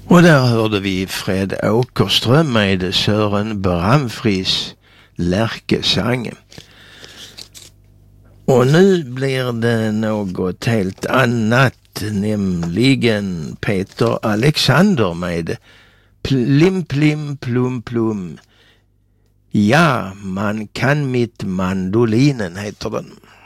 Och där hörde vi Fred Åkerström med Sören Bramfries Lärkesang. Och nu blir det något helt annat, nämligen Peter Alexander med Plim Plim Plum Plum. Ja, man kan mitt mandolinen heter den.